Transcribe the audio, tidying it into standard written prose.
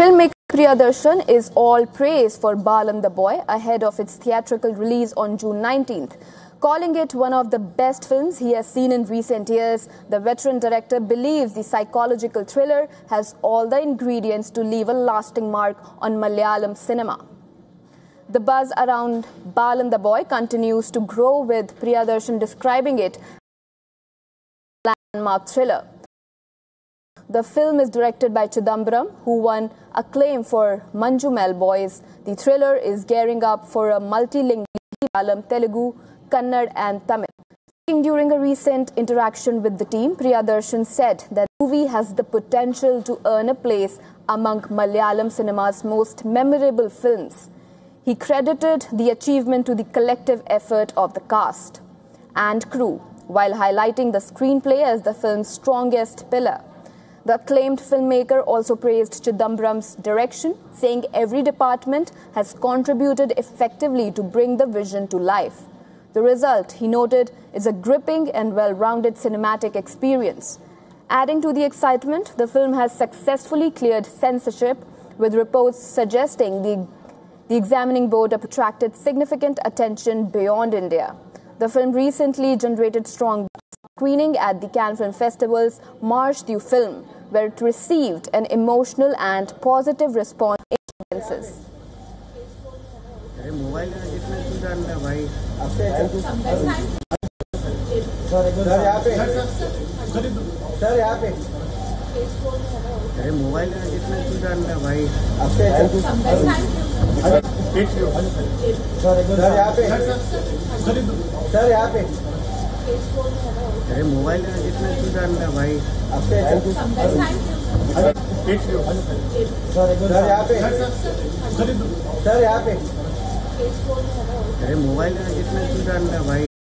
Filmmaker Priyadarshan is all praise for Balan the Boy ahead of its theatrical release on June 19th. Calling it one of the best films he has seen in recent years, the veteran director believes the psychological thriller has all the ingredients to leave a lasting mark on Malayalam cinema. The buzz around Balan the Boy continues to grow, with Priyadarshan describing it as a landmark thriller. The film is directed by Chidambaram, who won acclaim for Manjumel Boys. The thriller is gearing up for a multilingual Malayalam, Telugu, Kannada and Tamil. Speaking during a recent interaction with the team, Priyadarshan said that the movie has the potential to earn a place among Malayalam cinema's most memorable films. He credited the achievement to the collective effort of the cast and crew, while highlighting the screenplay as the film's strongest pillar. The acclaimed filmmaker also praised Chidambaram's direction, saying every department has contributed effectively to bring the vision to life. The result, he noted, is a gripping and well-rounded cinematic experience. Adding to the excitement, the film has successfully cleared censorship, with reports suggesting the examining board attracted significant attention beyond India. The film recently generated strong screening at the Cannes Film Festival's March Du Film, where it received an emotional and positive response in audiences. Mobile जितना